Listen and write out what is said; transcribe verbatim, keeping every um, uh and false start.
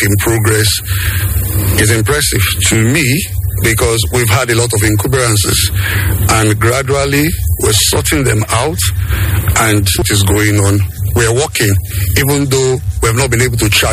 in progress is impressive to me, because we've had a lot of encumbrances, and gradually we're sorting them out, and it is going on. We're working, even though we have not been able to charge